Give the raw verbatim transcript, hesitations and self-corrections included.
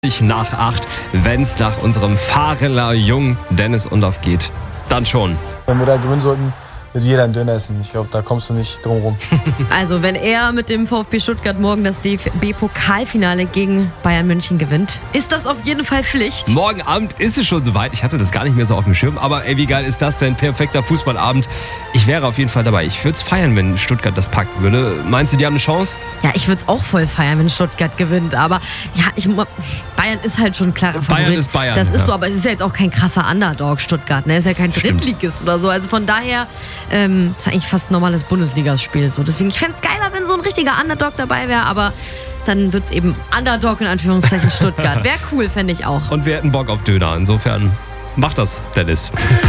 Nach acht, wenn es nach unserem Fahreler Jung Dennis Undaff geht. Dann schon. Wenn wir da gewinnen sollten, wird jeder einen Döner essen. Ich glaube, da kommst du nicht drum rum. Also wenn er mit dem VfB Stuttgart morgen das D F B-Pokalfinale gegen Bayern München gewinnt, ist das auf jeden Fall Pflicht. Morgen Abend ist es schon soweit. Ich hatte das gar nicht mehr so auf dem Schirm. Aber ey, wie geil ist das denn? Perfekter Fußballabend. Ich wäre auf jeden Fall dabei. Ich würde es feiern, wenn Stuttgart das packen würde. Meinst du, die haben eine Chance? Ja, ich würde es auch voll feiern, wenn Stuttgart gewinnt. Aber ja, ich, Bayern ist halt schon ein klarer Favorit. Bayern ist Bayern. Das ist ja. so, aber es ist ja jetzt auch kein krasser Underdog, Stuttgart. Ne? Ist ja kein Drittligist oder so. Also von daher ähm, ist eigentlich fast ein normales Bundesligaspiel. So. Deswegen, ich fände es geiler, wenn so ein richtiger Underdog dabei wäre. Aber dann wird es eben Underdog in Anführungszeichen Stuttgart. Wäre cool, fände ich auch. Und wir hätten Bock auf Döner. Insofern macht das, Dennis.